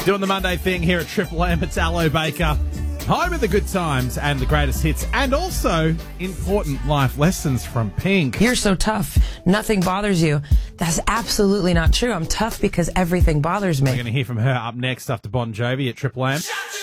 Doing the Monday thing here at Triple M. It's Allo Baker. Home of the good times and the greatest hits, and also important life lessons from Pink. You're so tough. Nothing bothers you. That's absolutely not true. I'm tough because everything bothers me. We're going to hear from her up next after Bon Jovi at Triple M.